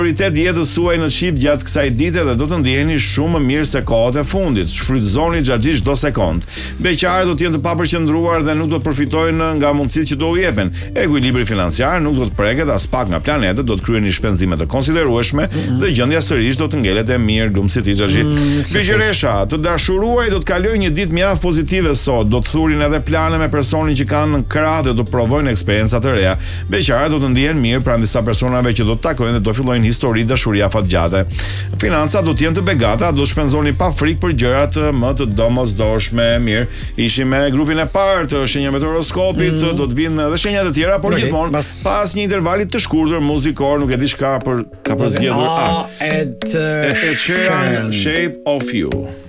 prioritet jetës suaj në Shqip gjatë kësaj dite dhe do të ndjeni shumë më mirë se kohët e fundit. Shfrytëzoni gjatë çdo sekond. Beqarët do të jenë të papërqendruar dhe nuk do të përfitojnë nga mundësitë që do u jepen. Ekuilibri financiar nuk do të preket as pak nga planetet, do të kryeni shpenzime të konsiderueshme dhe gjendja sërish do të ngelet e mirë, glumësit i Xhaxhi. Byqeresha, të dashuruaj do të kalojnë një ditë mjaft pozitive sot, do të thurin edhe plane me personin që kanë në krah dhe do të provojnë eksperienca të reja. Beqarët do të ndihen mirë pranë disa personave që do të takojnë dhe do fillojnë histori dashuria fatgjate. Financat do të jenë të begata, do të shpenzoni pa frikë për gjërat më të domosdoshme. Mirë, ishim me grupin e parë të shenjave të horoskopit, do të vinë edhe shenjat e tjera, por gjithmonë pas një intervali të shkurtër muzikor, nuk e di çka ka për zgjedhur. Ed Sheeran, Shape of You.